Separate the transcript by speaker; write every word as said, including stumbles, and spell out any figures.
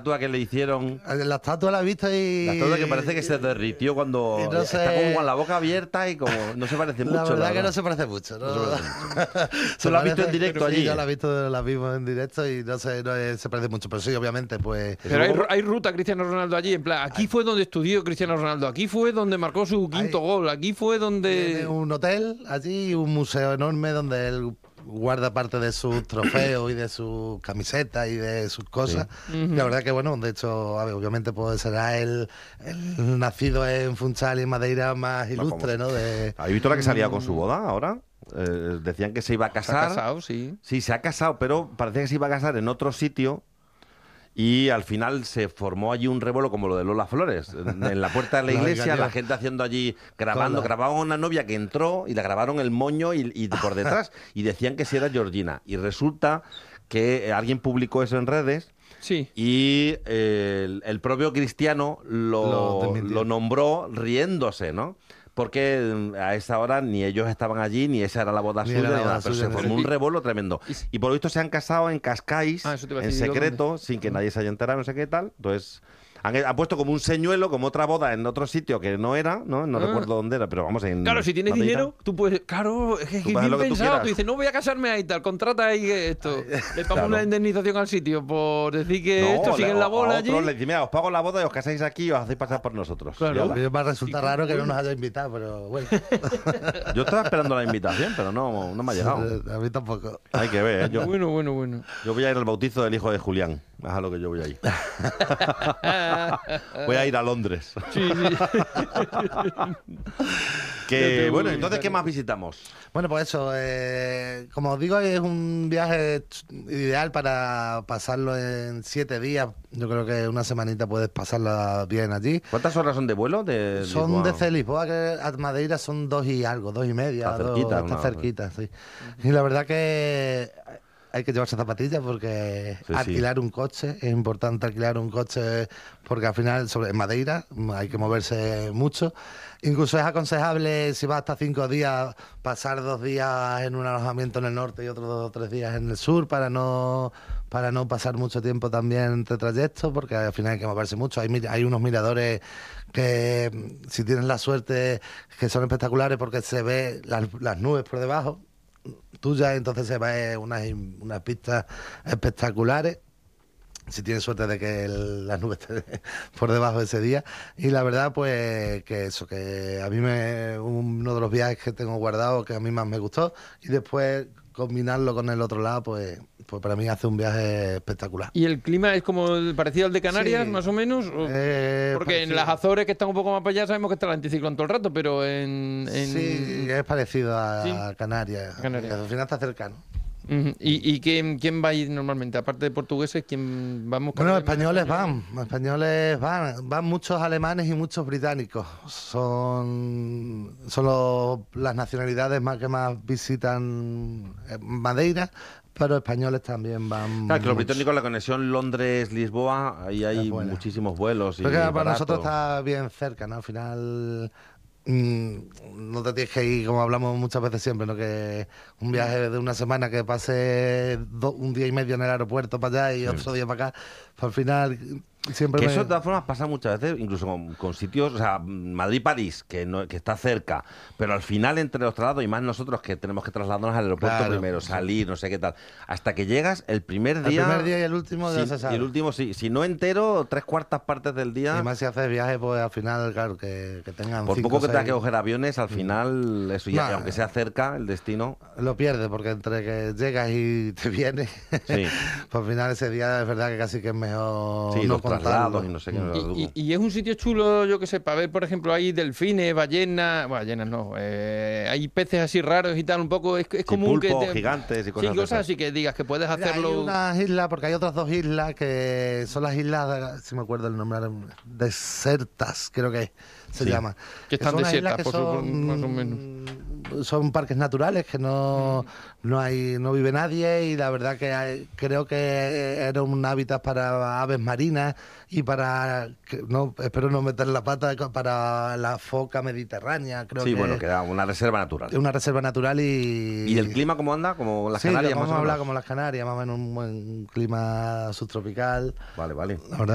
Speaker 1: estatua que le hicieron...
Speaker 2: La estatua la he visto y...
Speaker 1: La estatua que parece que se derritió cuando...
Speaker 2: no sé...
Speaker 1: Está como con la boca abierta y como... No se parece mucho.
Speaker 2: La verdad,
Speaker 1: la
Speaker 2: que
Speaker 1: verdad.
Speaker 2: no se parece mucho. ¿no?
Speaker 1: No se parece mucho.
Speaker 2: Se
Speaker 1: ¿Tú lo has visto
Speaker 2: parece-
Speaker 1: en directo
Speaker 2: sí,
Speaker 1: allí?
Speaker 2: yo la he visto, la vimos en directo y no sé, no es- se parece mucho. Pero sí, obviamente, pues...
Speaker 3: Pero hay, hay ruta Cristiano Ronaldo allí, en plan, aquí fue donde estudió Cristiano Ronaldo, aquí fue donde marcó su quinto
Speaker 2: Hay-
Speaker 3: gol, aquí fue donde...
Speaker 2: Tiene un hotel allí, un museo enorme donde él guarda parte de sus trofeos y de sus camisetas y de sus cosas.
Speaker 3: Sí.
Speaker 2: Y la verdad que, bueno, de hecho, a ver, obviamente pues será el, el nacido en Funchal y en Madeira más ilustre, ¿no? De...
Speaker 1: ¿Has visto la que salía con su boda ahora? Eh, decían que se iba a
Speaker 3: Se
Speaker 1: casar.
Speaker 3: ha casado, sí.
Speaker 1: Sí, se ha casado, pero parecía que se iba a casar en otro sitio y al final se formó allí un revuelo como lo de Lola Flores. En, en la puerta de la
Speaker 2: Los
Speaker 1: iglesia,
Speaker 2: engañó.
Speaker 1: la gente haciendo allí, grabando,
Speaker 2: Cola.
Speaker 1: grababan a una novia que entró y le grabaron el moño y, y por detrás y decían que sí era Georgina. Y resulta que alguien publicó eso en redes.
Speaker 3: Sí.
Speaker 1: Y eh, el, el propio Cristiano
Speaker 2: Lo
Speaker 1: lo,
Speaker 2: desmintió.
Speaker 1: lo nombró riéndose, ¿no? Porque mm, a esa hora ni ellos estaban allí, ni esa era la boda
Speaker 2: Ni
Speaker 1: suya,
Speaker 2: era la
Speaker 1: ni nada,
Speaker 2: boda
Speaker 1: pero
Speaker 2: suya,
Speaker 1: se
Speaker 2: ni
Speaker 1: formó
Speaker 3: nada.
Speaker 1: un revuelo tremendo.
Speaker 3: Y-
Speaker 1: Y por lo visto se han casado en Cascais,
Speaker 3: Ah, eso te iba a
Speaker 1: en
Speaker 3: decir, digo,
Speaker 1: secreto, sin que nadie se haya enterado, no sé qué tal. Entonces, han, han puesto como un señuelo, como otra boda en otro sitio que no era, ¿no? No
Speaker 3: Ah.
Speaker 1: recuerdo dónde era, pero vamos, en
Speaker 3: Claro, si tienes
Speaker 1: Madeira.
Speaker 3: dinero, tú puedes... Claro, es que es
Speaker 1: Tú puedes hacer
Speaker 3: bien
Speaker 1: lo que tú
Speaker 3: pensado.
Speaker 1: quieras.
Speaker 3: Tú dices, no voy a casarme ahí tal, contrata ahí esto. Le pago
Speaker 1: Claro.
Speaker 3: una indemnización al sitio por decir que
Speaker 1: No,
Speaker 3: esto sigue
Speaker 1: le-
Speaker 3: en la
Speaker 1: a
Speaker 3: bola allí.
Speaker 1: otros le dicen, mira, os pago la boda y os casáis aquí y os hacéis pasar por nosotros.
Speaker 3: Claro.
Speaker 1: Y ala.
Speaker 2: A mí me resulta
Speaker 3: Sí,
Speaker 2: raro que no
Speaker 3: bueno.
Speaker 2: nos haya invitado, pero bueno.
Speaker 1: Yo estaba esperando la invitación, pero no, no me ha llegado.
Speaker 2: A mí tampoco.
Speaker 1: Hay que ver, ¿eh? Yo,
Speaker 3: Bueno, bueno, bueno.
Speaker 1: yo voy a ir al bautizo del hijo de Julián. Es a lo que yo voy a ir. Voy a ir a Londres.
Speaker 3: Sí, sí.
Speaker 1: Que, bueno, entonces, ¿qué más visitamos?
Speaker 2: Bueno, pues eso, eh, como os digo, es un viaje ch- ideal para pasarlo en siete días. Yo creo que una semanita puedes pasarla bien allí.
Speaker 1: ¿Cuántas horas son de vuelo? De
Speaker 2: Son
Speaker 1: Lisboa?
Speaker 2: desde Lisboa que a Madeira son dos y algo, dos y media.
Speaker 1: Está
Speaker 2: dos-
Speaker 1: cerquita,
Speaker 2: está
Speaker 1: ¿no?
Speaker 2: cerquita, sí. Y la verdad que hay que llevarse zapatillas porque
Speaker 1: Sí, sí.
Speaker 2: alquilar un coche, es importante alquilar un coche porque al final sobre, en Madeira hay que moverse mucho. Incluso es aconsejable, si vas hasta cinco días, pasar dos días en un alojamiento en el norte y otros dos o tres días en el sur para no para no pasar mucho tiempo también entre trayectos, porque al final hay que moverse mucho. Hay, mir- hay unos miradores que, si tienes la suerte, que son espectaculares porque se ve las, las nubes por debajo tuya, entonces se ve unas, unas pistas espectaculares. Si tienes suerte de que el- las nubes estén por debajo de ese día. Y la verdad, pues, que eso, que a mí me uno de los viajes que tengo guardado que a mí más me gustó. Y después combinarlo con el otro lado, pues, pues para mí hace un viaje espectacular.
Speaker 3: ¿Y el clima es como el parecido al de Canarias,
Speaker 2: Sí.
Speaker 3: más o menos? ¿O-
Speaker 2: Eh,
Speaker 3: Porque en
Speaker 2: parecido.
Speaker 3: las Azores, que están un poco más para allá, sabemos que está el anticiclón todo el rato, pero en... en-
Speaker 2: Sí, es parecido a
Speaker 3: Sí.
Speaker 2: Canarias.
Speaker 3: A Canarias.
Speaker 2: Al final está cercano.
Speaker 3: Ujú. ¿Y, y quién, quién va a ir normalmente? Aparte de portugueses, ¿quién vamos con
Speaker 2: Bueno,
Speaker 3: alemanes,
Speaker 2: españoles van, españoles van, van muchos alemanes y muchos británicos. Son, son los- las nacionalidades más que más visitan eh, Madeira, pero españoles también van.
Speaker 1: Claro, que los
Speaker 2: mucho.
Speaker 1: británicos, la conexión Londres-Lisboa, ahí hay
Speaker 2: Es buena.
Speaker 1: muchísimos vuelos. Y
Speaker 2: Porque para
Speaker 1: barato.
Speaker 2: nosotros está bien cerca, ¿no? Al final mm, no te tienes que ir, como hablamos muchas veces siempre, ¿no? Que un viaje de una semana que pase do- un día y medio en el aeropuerto para allá y otro día para acá, pues al final siempre
Speaker 1: Que
Speaker 2: me-
Speaker 1: eso de todas formas pasa muchas veces, incluso con, con sitios, o sea, Madrid-París, que no, que está cerca, pero al final entre los traslados, y más nosotros que tenemos que trasladarnos al aeropuerto
Speaker 2: Claro,
Speaker 1: primero,
Speaker 2: sí.
Speaker 1: salir, no sé qué tal, hasta que llegas el primer
Speaker 2: el
Speaker 1: día...
Speaker 2: primer día y el último ya
Speaker 1: sí,
Speaker 2: se sabe.
Speaker 1: y el último sí, si no entero, tres cuartas partes del día...
Speaker 2: Y más si haces viaje, pues al final, claro, que, que tengan
Speaker 1: Por
Speaker 2: cinco,
Speaker 1: poco que tengas que
Speaker 2: seis,
Speaker 1: coger aviones, al final, eso ya,
Speaker 2: Nah.
Speaker 1: y aunque sea cerca el destino,
Speaker 2: lo pierdes, porque entre que llegas y te vienes,
Speaker 1: sí,
Speaker 2: pues al final ese día es verdad que casi que es mejor
Speaker 1: sí,
Speaker 2: no
Speaker 1: los
Speaker 2: contarlo.
Speaker 1: traslados y no sé qué. no lo
Speaker 3: Y,
Speaker 1: dudo.
Speaker 3: y- y es un sitio chulo, yo que sé, para ver, por ejemplo, hay delfines, ballenas, bueno, ballenas no, eh, hay peces así raros y tal, un poco, es, es
Speaker 1: Sí,
Speaker 3: común
Speaker 1: pulpos
Speaker 3: que... te-
Speaker 1: gigantes y cosas
Speaker 3: Sí,
Speaker 1: de
Speaker 3: cosas
Speaker 1: esas.
Speaker 3: así que digas que puedes
Speaker 2: Mira,
Speaker 3: hacerlo...
Speaker 2: hay unas islas, porque hay otras dos islas que son las islas, si me acuerdo el nombre, ahora, desertas, creo que se
Speaker 1: Sí.
Speaker 2: llama.
Speaker 3: Que están
Speaker 2: son unas islas
Speaker 3: desiertas,
Speaker 2: que
Speaker 3: por su-
Speaker 2: son,
Speaker 3: más o menos.
Speaker 2: son parques naturales que no, no hay no vive nadie y la verdad que hay- creo que era un hábitat para aves marinas y para, que no espero no meter la pata, para la foca mediterránea, creo
Speaker 1: Sí,
Speaker 2: que
Speaker 1: bueno, queda una reserva natural.
Speaker 2: es una reserva natural y...
Speaker 1: ¿Y el clima cómo anda? ¿Como las
Speaker 2: sí,
Speaker 1: Canarias
Speaker 2: lo
Speaker 1: más
Speaker 2: vamos
Speaker 1: o
Speaker 2: a hablar
Speaker 1: menos?
Speaker 2: como las Canarias, más o menos un buen clima subtropical.
Speaker 1: Vale, vale.
Speaker 2: La verdad